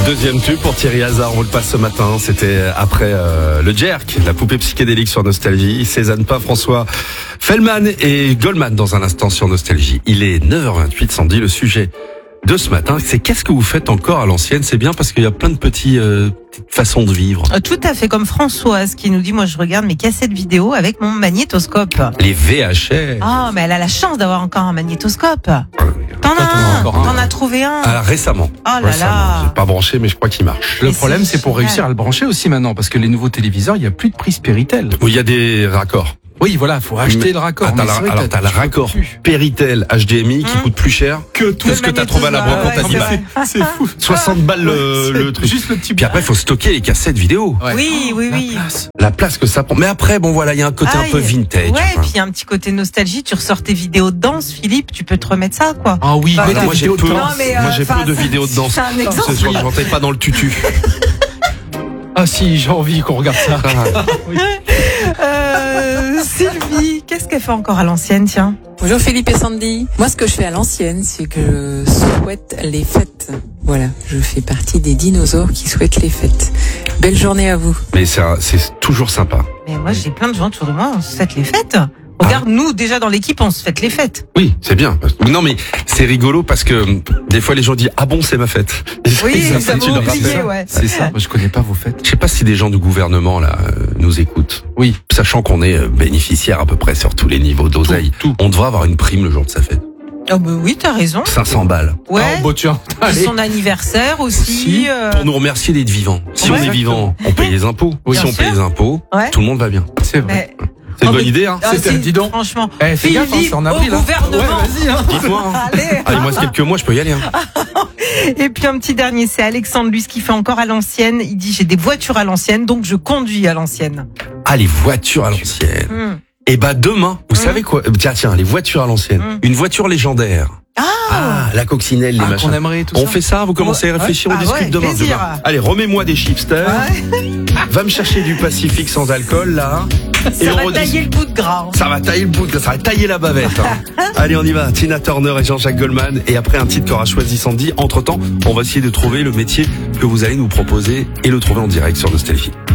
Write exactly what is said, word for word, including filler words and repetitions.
Deuxième tube pour Thierry Hazard, on le passe ce matin. C'était après euh, le Jerk, la poupée psychédélique sur Nostalgie. Cézanne pas, François Fellman et Goldman dans un instant sur Nostalgie. Il est neuf heures vingt-huit, Sandy. Le sujet de ce matin, c'est qu'est-ce que vous faites encore à l'ancienne? C'est bien parce qu'il y a plein de petits euh, petites façons de vivre. Tout à fait, comme Françoise qui nous dit, moi je regarde mes cassettes vidéo avec mon magnétoscope. Les V H S. Ah, mais elle a la chance d'avoir encore un magnétoscope. T'en as un, encore un. t'en as trouvé un. Ah, récemment. Oh là récemment. là. J'ai pas branché, mais je crois qu'il marche. Le Et problème, c'est c'est pour génial. réussir à le brancher aussi maintenant, parce que les nouveaux téléviseurs, il n'y a plus de prise Péritel. Oui, il y a des raccords. Oui, voilà, faut acheter Mais- le raccord. Ah, t'as Mais la- c'est vrai que alors t'as le tu peux raccord plus. Péritel H D M I qui Hum. coûte plus cher que tout Le ce que t'as trouvé à la magnétoscope, brocante à ouais, dix c'est balles. vrai. C'est fou. soixante balles le, le truc. Juste le petit Puis après, il faut stocker les cassettes vidéo. Ouais. Oui, oui, La oui. place. La place que ça prend. Mais après, bon voilà, il y a un côté Ah, un peu il y a- vintage. Ouais, enfin. puis il y a un petit côté nostalgie. Tu ressors tes vidéos de danse, Philippe, tu peux te remettre ça, quoi. Ah oui, Bah, mais non, des moi j'ai vidéos peu, de Non, danse. mais, moi euh, j'ai enfin, peu de c'est- vidéos de danse. c'est un exemple. C'est sûr, je rentrais pas dans le tutu. Ah si, j'ai envie qu'on regarde ça. Euh, Sylvie, qu'est-ce qu'elle fait encore à l'ancienne, tiens? Bonjour Philippe et Sandy. Moi, ce que je fais à l'ancienne, c'est que je souhaite les fêtes. Voilà, je fais partie des dinosaures qui souhaitent les fêtes. Belle journée à vous. Mais c'est un- c'est toujours sympa. Mais moi, j'ai plein de gens autour de moi, on se fête les fêtes. Regarde, nous, déjà dans l'équipe, on se fête les fêtes. Oui, c'est bien. Non mais c'est rigolo parce que hum, des fois les gens disent ah bon c'est ma fête. Oui, Ils ça s'habituent m'a à faire oublié, ça. ouais. C'est ça. Moi, je connais pas vos fêtes. Je sais pas si des gens du gouvernement là euh, nous écoutent. Oui. Sachant qu'on est euh, bénéficiaire à peu près sur tous les niveaux d'oseille. Tout, tout. On devrait avoir une prime le jour de sa fête. Oh, bah oui, t'as raison. cinq cents balles. Ouais. Ah, bon, tiens. Et Allez. son anniversaire aussi. Si, euh, Pour nous remercier d'être vivants. Si Ouais. on est vivant, on paye les impôts. Oui. Si Bien on paye sûr. les impôts, Ouais. tout le monde va bien. C'est vrai. mais- C'est une Oh, bonne mais- idée hein. Ah, C'était- si, dis donc. Franchement. Eh, fais gaffe, hein, Philippe, c'est en avril. au hein. gouvernement. Ouais, vas-y. Hein. Dites-moi. hein. Allez. Ah, il me reste quelques mois, je peux y aller. Hein. Et puis un petit dernier, c'est Alexandre, lui, ce qu'il fait encore à l'ancienne. Il dit, j'ai des voitures à l'ancienne, donc je conduis à l'ancienne. Ah, les voitures à l'ancienne. Hmm. Et bah demain, vous Mmh. savez quoi? Tiens, tiens, les voitures à l'ancienne. Mmh. Une voiture légendaire. Ah, la coccinelle, les Ah, machins. qu'on aimerait tout On ça. fait ça, vous commencez à Ouais. réfléchir, on Ah discute ouais, demain. plaisir. demain. Allez, remets-moi des chipsters. Ouais. Va me chercher du Pacifique sans alcool, là. Et Ça on va rediscute. tailler le bout de gras. hein. Ça va tailler le bout, de- ça va tailler la bavette. hein. Allez, on y va. Tina Turner et Jean-Jacques Goldman. Et après un titre qu'aura choisi Sandy. Entre temps, on va essayer de trouver le métier que vous allez nous proposer et le trouver en direct sur Nostalgie.